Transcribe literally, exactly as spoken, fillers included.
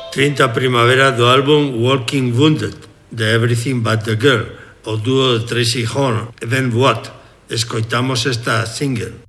trinta primavera do álbum Walking Wounded, de Everything But The Girl, o dúo de Tracy Horn e Ben Watt. Escoitamos esta single.